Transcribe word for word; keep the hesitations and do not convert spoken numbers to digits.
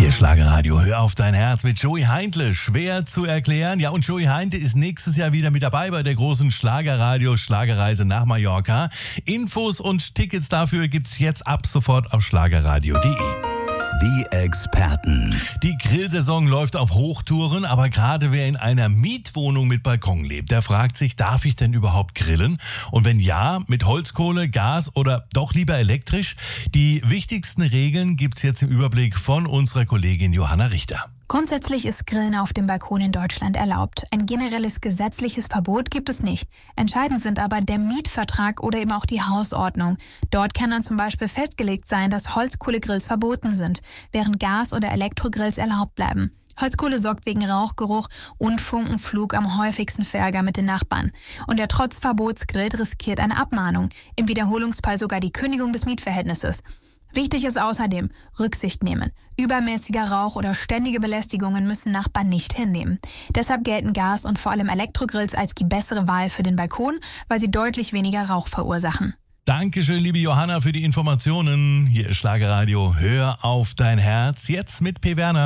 Hier Schlagerradio, hör auf dein Herz mit Joey Heindle. Schwer zu erklären. Ja, und Joey Heindle ist nächstes Jahr wieder mit dabei bei der großen Schlagerradio-Schlagerreise nach Mallorca. Infos und Tickets dafür gibt's jetzt ab sofort auf schlagerradio punkt de. Die Experten. Die Grillsaison läuft auf Hochtouren, aber gerade wer in einer Mietwohnung mit Balkon lebt, der fragt sich, darf ich denn überhaupt grillen? Und wenn ja, mit Holzkohle, Gas oder doch lieber elektrisch? Die wichtigsten Regeln gibt's jetzt im Überblick von unserer Kollegin Johanna Richter. Grundsätzlich ist Grillen auf dem Balkon in Deutschland erlaubt. Ein generelles gesetzliches Verbot gibt es nicht. Entscheidend sind aber der Mietvertrag oder eben auch die Hausordnung. Dort kann dann zum Beispiel festgelegt sein, dass Holzkohlegrills verboten sind, während Gas- oder Elektrogrills erlaubt bleiben. Holzkohle sorgt wegen Rauchgeruch und Funkenflug am häufigsten für Ärger mit den Nachbarn. Und der trotz Verbots grillt, riskiert eine Abmahnung, im Wiederholungsfall sogar die Kündigung des Mietverhältnisses. Wichtig ist außerdem Rücksicht nehmen. Übermäßiger Rauch oder ständige Belästigungen müssen Nachbarn nicht hinnehmen. Deshalb gelten Gas- und vor allem Elektrogrills als die bessere Wahl für den Balkon, weil sie deutlich weniger Rauch verursachen. Dankeschön, liebe Johanna, für die Informationen. Hier ist Schlagerradio, hör auf dein Herz. Jetzt mit P. Werner.